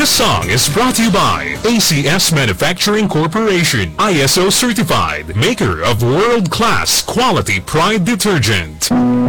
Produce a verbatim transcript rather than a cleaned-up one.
This song is brought to you by A C S Manufacturing Corporation, I S O certified, maker of world-class quality Pride detergent.